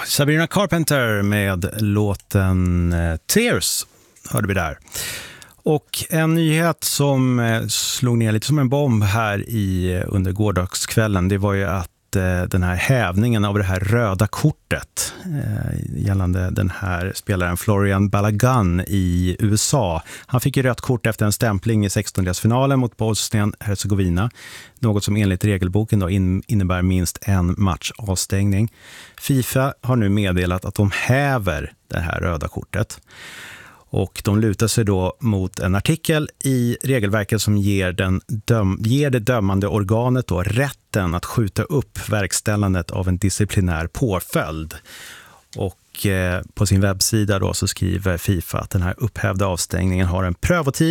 Sabrina Carpenter med låten Tears hörde vi där. Och en nyhet som slog ner lite som en bomb här under gårdagskvällen, det var ju att den här hävningen av det här röda kortet gällande den här spelaren Florian Balogun i USA. Han fick ju rött kort efter en stämpling i 16-delsfinalen mot Bosnien-Herzegovina. Något som enligt regelboken då innebär minst en match avstängning. FIFA har nu meddelat att de häver det här röda kortet. Och de lutar sig då mot en artikel i regelverket som ger det dömande organet då rätten att skjuta upp verkställandet av en disciplinär påföljd. Och på sin webbsida då så skriver FIFA att den här upphävda avstängningen har en prövotid